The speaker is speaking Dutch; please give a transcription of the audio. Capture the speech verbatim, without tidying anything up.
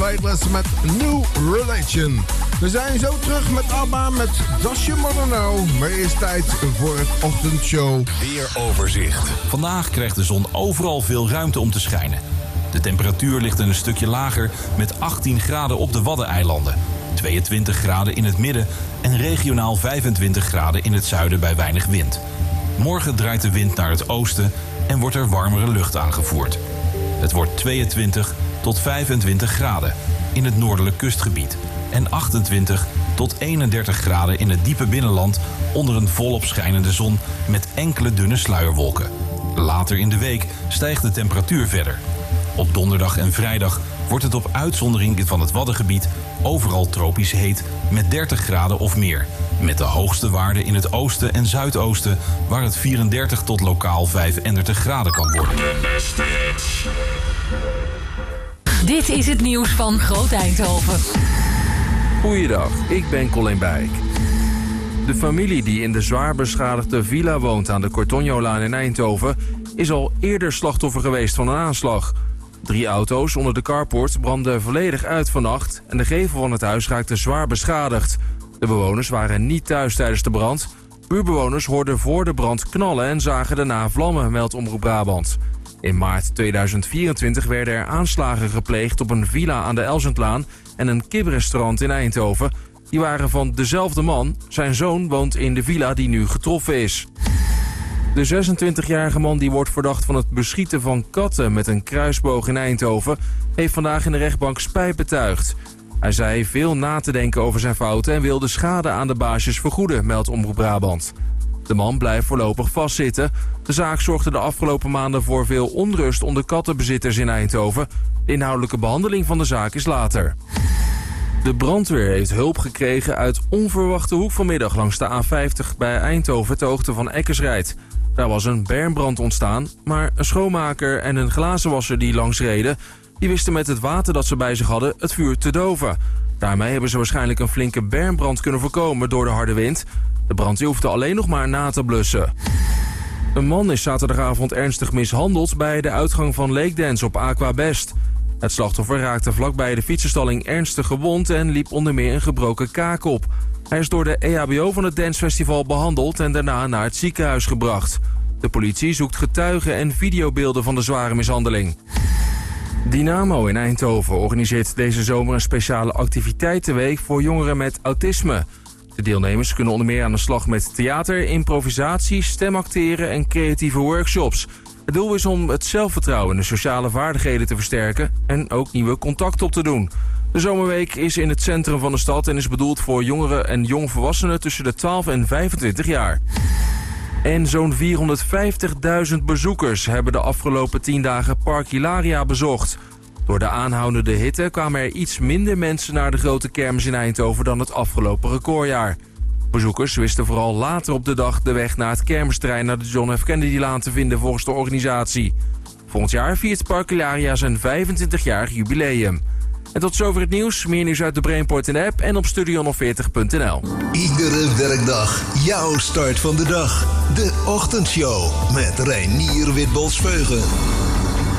Faithless met New Religion. We zijn zo terug met ABBA met Does Your Mother Know. Maar eerst tijd voor het ochtendshow. Weeroverzicht. Vandaag krijgt de zon overal veel ruimte om te schijnen. De temperatuur ligt een stukje lager met achttien graden op de Waddeneilanden, tweeëntwintig graden in het midden en regionaal vijfentwintig graden in het zuiden bij weinig wind. Morgen draait de wind naar het oosten en wordt er warmere lucht aangevoerd. Het wordt tweeëntwintig tot vijfentwintig graden in het noordelijk kustgebied en achtentwintig tot eenendertig graden in het diepe binnenland onder een volop schijnende zon met enkele dunne sluierwolken. Later in de week stijgt de temperatuur verder. Op donderdag en vrijdag wordt het op uitzondering van het Waddengebied overal tropisch heet met dertig graden of meer. Met de hoogste waarde in het oosten en zuidoosten waar het vierendertig tot lokaal vijfendertig graden kan worden. Dit is het nieuws van Groot Eindhoven. Goeiedag, ik ben Colin Bijk. De familie die in de zwaar beschadigde villa woont aan de Cortonjolaan in Eindhoven is al eerder slachtoffer geweest van een aanslag. Drie auto's onder de carport brandden volledig uit vannacht en de gevel van het huis raakte zwaar beschadigd. De bewoners waren niet thuis tijdens de brand. Buurbewoners hoorden voor de brand knallen en zagen daarna vlammen, meldt Omroep Brabant. In maart tweeduizend vierentwintig werden er aanslagen gepleegd op een villa aan de Elzentlaan en een kiprestaurant in Eindhoven. Die waren van dezelfde man. Zijn zoon woont in de villa die nu getroffen is. De zesentwintigjarige man die wordt verdacht van het beschieten van katten met een kruisboog in Eindhoven heeft vandaag in de rechtbank spijt betuigd. Hij zei veel na te denken over zijn fouten en wil de schade aan de baasjes vergoeden, meldt Omroep Brabant. De man blijft voorlopig vastzitten. De zaak zorgde de afgelopen maanden voor veel onrust onder kattenbezitters in Eindhoven. De inhoudelijke behandeling van de zaak is later. De brandweer heeft hulp gekregen uit onverwachte hoek vanmiddag langs de A vijftig bij Eindhoven ter hoogte van Eckersrijd. Daar was een bermbrand ontstaan, maar een schoonmaker en een glazenwasser die langs reden, die wisten met het water dat ze bij zich hadden het vuur te doven. Daarmee hebben ze waarschijnlijk een flinke bermbrand kunnen voorkomen door de harde wind. De brand hoefde alleen nog maar na te blussen. Een man is zaterdagavond ernstig mishandeld bij de uitgang van Lake Dance op Aquabest. Het slachtoffer raakte vlakbij de fietsenstalling ernstig gewond en liep onder meer een gebroken kaak op. Hij is door de E H B O van het dancefestival behandeld en daarna naar het ziekenhuis gebracht. De politie zoekt getuigen en videobeelden van de zware mishandeling. Dynamo in Eindhoven organiseert deze zomer een speciale activiteitenweek voor jongeren met autisme. De deelnemers kunnen onder meer aan de slag met theater, improvisatie, stemacteren en creatieve workshops. Het doel is om het zelfvertrouwen en de sociale vaardigheden te versterken en ook nieuwe contacten op te doen. De zomerweek is in het centrum van de stad en is bedoeld voor jongeren en jongvolwassenen tussen de twaalf en vijfentwintig jaar. En zo'n vierhonderdvijftigduizend bezoekers hebben de afgelopen tien dagen Park Hilaria bezocht. Door de aanhoudende hitte kwamen er iets minder mensen naar de grote kermis in Eindhoven dan het afgelopen recordjaar. Bezoekers wisten vooral later op de dag de weg naar het kermisterrein naar de John F. Kennedy-laan te vinden volgens de organisatie. Volgend jaar viert Park Hilaria zijn vijfentwintigjarig jubileum. En tot zover het nieuws. Meer nieuws uit de Brainport in de app en op studio honderdveertig punt n l. Iedere werkdag jouw start van de dag. De Ochtendshow met Reinier Witbols-Veugen.